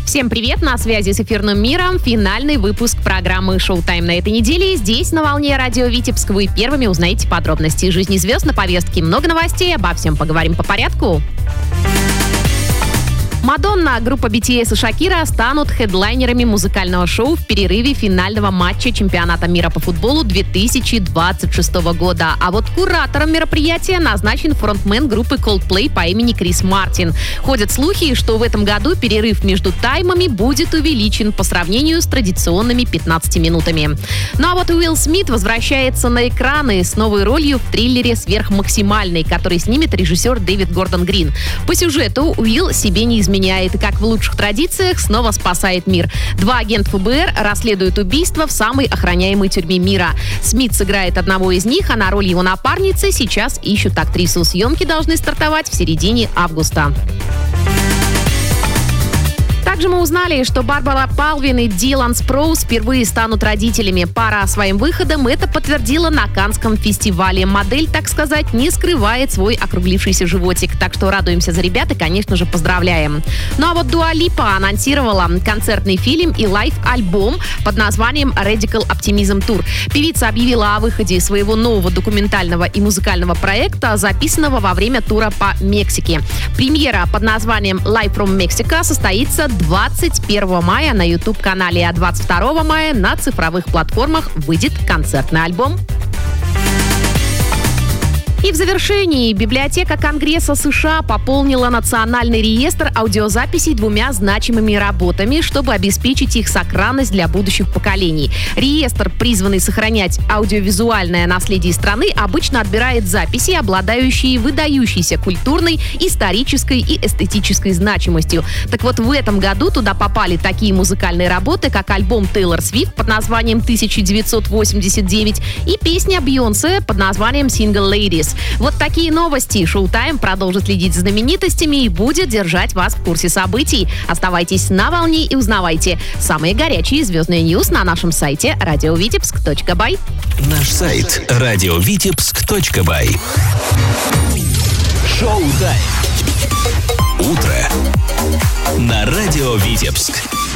Всем привет, на связи с эфирным миром финальный выпуск программы «Шоу-тайм» на этой неделе. Здесь, на волне радио Витебск, вы первыми узнаете подробности жизни звезд на повестке. Много новостей, обо всем поговорим по порядку. Мадонна, группа BTS и Шакира станут хедлайнерами музыкального шоу в перерыве финального матча чемпионата мира по футболу 2026 года. А вот куратором мероприятия назначен фронтмен группы Coldplay по имени Крис Мартин. Ходят слухи, что в этом году перерыв между таймами будет увеличен по сравнению с традиционными 15 минутами. Ну а вот Уилл Смит возвращается на экраны с новой ролью в триллере «Сверхмаксимальный», который снимет режиссер Дэвид Гордон Грин. По сюжету Уилл себе не изменяет и, как в лучших традициях, снова спасает мир. Два агента ФБР расследуют убийство в самой охраняемой тюрьме мира. Смит сыграет одного из них, а на роль его напарницы сейчас ищут актрису. Съемки должны стартовать в середине августа. Также мы узнали, что Барбара Палвин и Дилан Спроус впервые станут родителями. Пара своим выходом это подтвердила на Каннском фестивале. Модель, так сказать, не скрывает свой округлившийся животик. Так что радуемся за ребят и, конечно же, поздравляем. Ну а вот Дуа Липа анонсировала концертный фильм и лайв-альбом под названием Radical Optimism Tour. Певица объявила о выходе своего нового документального и музыкального проекта, записанного во время тура по Мексике. Премьера под названием Live from Mexico состоится 21 мая на YouTube-канале, а 22 мая на цифровых платформах выйдет концертный альбом. И в завершении библиотека Конгресса США пополнила национальный реестр аудиозаписей двумя значимыми работами, чтобы обеспечить их сохранность для будущих поколений. Реестр, призванный сохранять аудиовизуальное наследие страны, обычно отбирает записи, обладающие выдающейся культурной, исторической и эстетической значимостью. Так вот, в этом году туда попали такие музыкальные работы, как альбом Тейлор Свифт под названием 1989 и песня Бейонсе под названием Single Ladies. Вот такие новости. Шоу-тайм продолжит следить за знаменитостями и будет держать вас в курсе событий. Оставайтесь на волне и узнавайте самые горячие звездные ньюс на нашем сайте radiovitebsk.by. Наш сайт radiovitebsk.by. Шоу-тайм. Утро на радио Витебск.